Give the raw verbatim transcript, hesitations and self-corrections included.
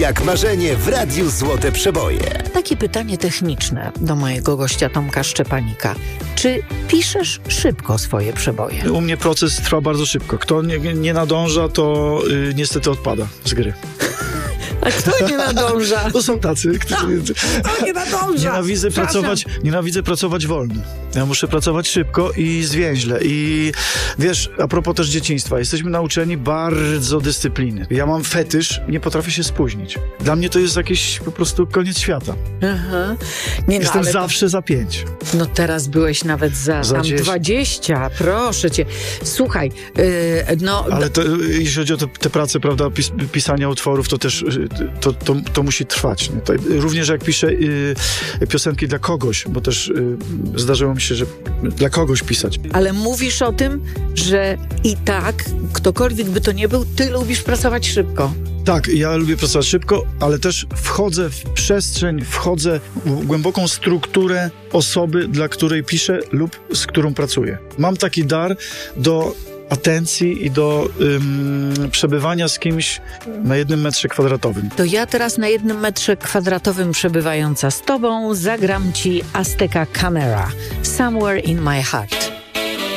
jak marzenie w Radiu Złote Przeboje. Takie pytanie techniczne do mojego gościa Tomka Szczepanika. Czy piszesz szybko swoje przeboje? U mnie proces trwa bardzo szybko. Kto nie, nie nadąża, to y, niestety odpada z gry. A kto nie nadąża? To są tacy, którzy... Kto nie nadąża? Nienawidzę pracować, nienawidzę pracować wolno. Ja muszę pracować szybko i zwięźle. I wiesz, a propos też dzieciństwa, jesteśmy nauczeni bardzo dyscypliny. Ja mam fetysz, nie potrafię się spóźnić. Dla mnie to jest jakiś po prostu koniec świata. Aha. Nie, no, Jestem ale zawsze to... za pięć. No teraz byłeś nawet za, za tam dziesięć. dwadzieścia, proszę cię. Słuchaj, yy, no... Ale to, jeśli chodzi o te, te prace, prawda, pis, pisania utworów, to też to, to, to musi trwać. Nie? To, również jak piszę y, piosenki dla kogoś, bo też y, zdarzyło mi się, że dla kogoś pisać. Ale mówisz o tym, że i tak, ktokolwiek by to nie był, ty lubisz pracować szybko. Tak, ja lubię pracować szybko, ale też wchodzę w przestrzeń, wchodzę w głęboką strukturę osoby, dla której piszę lub z którą pracuję. Mam taki dar do atencji i do ym, przebywania z kimś na jednym metrze kwadratowym. To ja teraz na jednym metrze kwadratowym przebywająca z tobą zagram ci Azteca Camera, Somewhere in My Heart.